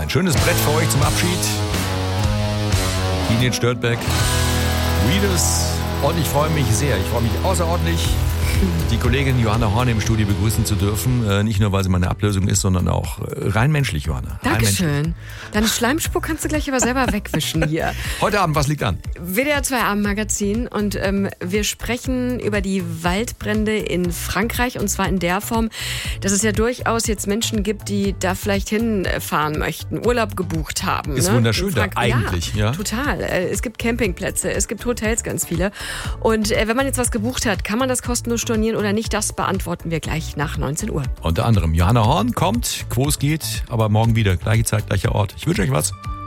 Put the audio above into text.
Schönes Brett für euch zum Abschied. Teenage Dirtbag. Readers. Und ich freue mich sehr. Ich freue mich außerordentlich, die Kollegin Johanna Horn im Studio begrüßen zu dürfen. Nicht nur, weil sie meine Ablösung ist, sondern auch rein menschlich, Johanna. Dankeschön. Deine Schleimspur kannst du gleich aber selber wegwischen hier. Heute Abend, was liegt an? WDR 2 Abendmagazin und wir sprechen über die Waldbrände in Frankreich und zwar in der Form, dass es ja durchaus jetzt Menschen gibt, die da vielleicht hinfahren möchten, Urlaub gebucht haben. Ist wunderschön da eigentlich. Ja, total. Es gibt Campingplätze, es gibt Hotels, ganz viele. Und wenn man jetzt was gebucht hat, kann man das kostenlos stornieren oder nicht? Das beantworten wir gleich nach 19 Uhr. Unter anderem Johanna Horn kommt, wo es geht, aber morgen wieder. Gleiche Zeit, gleicher Ort. Ich wünsche euch was.